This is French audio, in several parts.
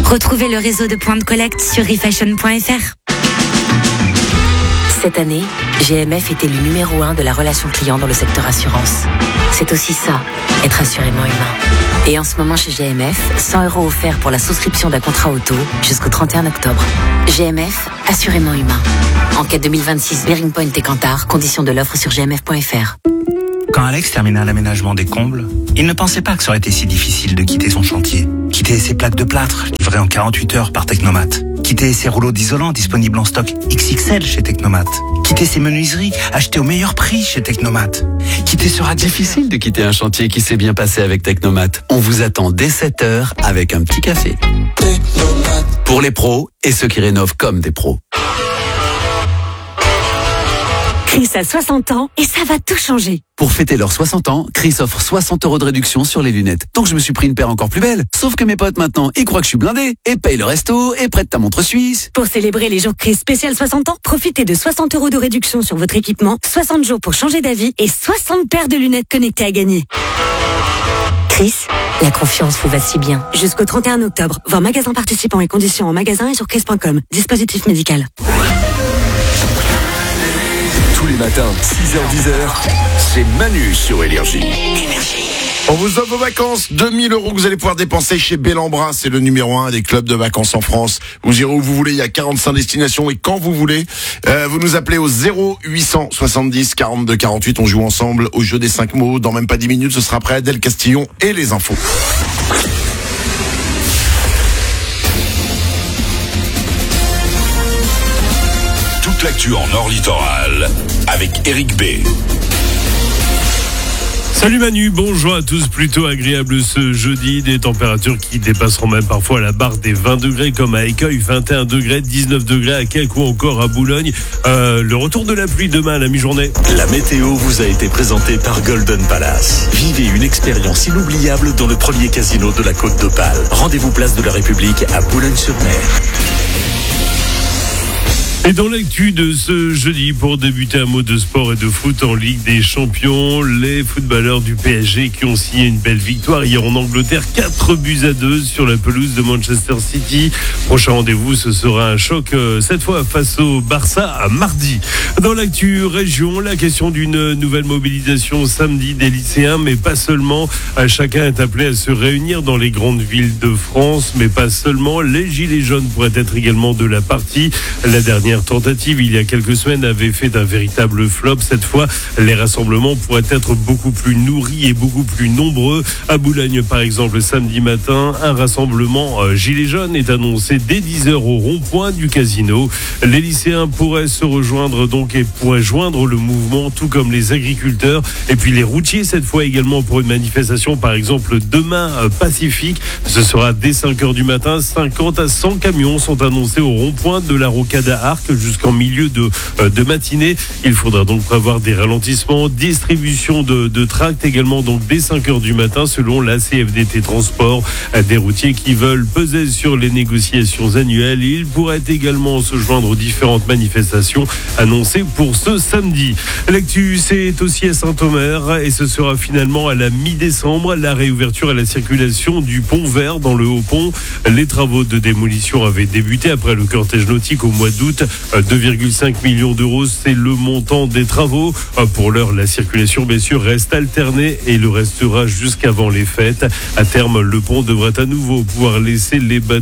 Retrouvez le réseau de points de collecte sur refashion.fr. Cette année, GMF est élu numéro 1 de la relation client dans le secteur assurance. C'est aussi ça, être assurément humain. Et en ce moment chez GMF, 100 € offerts pour la souscription d'un contrat auto jusqu'au 31 octobre. GMF, assurément humain. Enquête 2026 Bearing Point et Kantar, conditions de l'offre sur gmf.fr. Quand Alex termina l'aménagement des combles, il ne pensait pas que ça aurait été si difficile de quitter son chantier. Quitter ses plaques de plâtre, livrées en 48 heures par Technomat. Quitter ses rouleaux d'isolant disponibles en stock XXL chez Technomat. Quitter ses menuiseries achetées au meilleur prix chez Technomat. Quitter ce rack. Difficile de quitter un chantier qui s'est bien passé avec Technomat. On vous attend dès 7h avec un petit café. Technomat. Pour les pros et ceux qui rénovent comme des pros. Chris a 60 ans et ça va tout changer. Pour fêter leurs 60 ans, Chris offre 60 € de réduction sur les lunettes. Donc je me suis pris une paire encore plus belle. Sauf que mes potes maintenant, ils croient que je suis blindé. Et payent le resto et prêtent ta montre suisse. Pour célébrer les jours Chris spécial 60 ans, profitez de 60 € de réduction sur votre équipement, 60 jours pour changer d'avis et 60 paires de lunettes connectées à gagner. Chris, la confiance vous va si bien. Jusqu'au 31 octobre, voir magasin participants et conditions en magasin et sur chris.com. Dispositif médical. Tous les matins, 6h-10h, c'est Manu sur Énergie. On vous offre vos vacances, 2000 € que vous allez pouvoir dépenser chez Bellambra. C'est le numéro 1 des clubs de vacances en France. Vous irez où vous voulez, il y a 45 destinations et quand vous voulez. Vous nous appelez au 0870 42 48. On joue ensemble au jeu des 5 mots. Dans même pas 10 minutes, ce sera après Adèle Castillon et les infos. Toute l'actu en Nord Littoral avec Eric B. Salut Manu, bonjour à tous, plutôt agréable ce jeudi, des températures qui dépasseront même parfois la barre des 20 degrés comme à Écueil, 21 degrés, 19 degrés à Québec ou encore à Boulogne. Le retour de la pluie demain à la mi-journée. La météo vous a été présentée par Golden Palace. Vivez une expérience inoubliable dans le premier casino de la Côte d'Opale. Rendez-vous place de la République à Boulogne-sur-Mer. Et dans l'actu de ce jeudi, pour débuter un mot de sport et de foot en Ligue des Champions, les footballeurs du PSG qui ont signé une belle victoire hier en Angleterre, 4-2 sur la pelouse de Manchester City. Prochain rendez-vous, ce sera un choc, cette fois face au Barça à mardi. Dans l'actu région, la question d'une nouvelle mobilisation samedi des lycéens, mais pas seulement. Chacun est appelé à se réunir dans les grandes villes de France, mais pas seulement. Les gilets jaunes pourraient être également de la partie. La dernière tentative il y a quelques semaines avait fait un véritable flop. Cette fois, les rassemblements pourraient être beaucoup plus nourris et beaucoup plus nombreux. À Boulogne, par exemple, samedi matin, un rassemblement gilet jaune est annoncé dès 10h au rond-point du casino. Les lycéens pourraient se rejoindre donc et pourraient joindre le mouvement, tout comme les agriculteurs et puis les routiers cette fois également pour une manifestation, par exemple demain pacifique. Ce sera dès 5h du matin. 50 à 100 camions sont annoncés au rond-point de la Rocade à Arc jusqu'en milieu de matinée. Il faudra donc prévoir des ralentissements, distribution de tracts également donc dès 5h du matin selon la CFDT Transport. Des routiers qui veulent peser sur les négociations annuelles. Ils pourraient également se joindre aux différentes manifestations annoncées pour ce samedi. L'actu, c'est aussi à Saint-Omer et ce sera finalement à la mi-décembre la réouverture à la circulation du pont Vert dans le Haut-Pont. Les travaux de démolition avaient débuté après le cortège nautique au mois d'août. 2,5 millions d'euros, c'est le montant des travaux. Pour l'heure, la circulation, bien sûr, reste alternée et le restera jusqu'avant les fêtes. À terme, le pont devrait à nouveau pouvoir laisser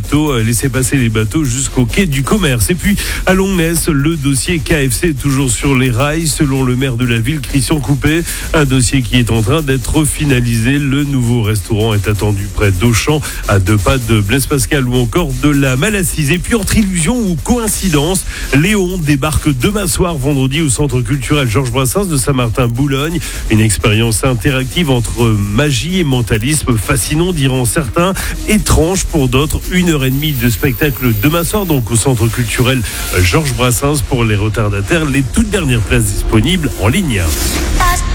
passer les bateaux jusqu'au quai du commerce. Et puis, à Longness, le dossier KFC est toujours sur les rails, selon le maire de la ville, Christian Coupé. Un dossier qui est en train d'être finalisé. Le nouveau restaurant est attendu près d'Auchan, à 2 pas de Blaise Pascal ou encore de la Malassise. Et puis, entre illusion ou coïncidence, Léon débarque demain soir, vendredi, au Centre culturel Georges Brassens de Saint-Martin-Boulogne. Une expérience interactive entre magie et mentalisme, fascinant diront certains, étrange pour d'autres. 1h30 de spectacle demain soir, donc au Centre culturel Georges Brassens. Pour les retardataires, les toutes dernières places disponibles en ligne.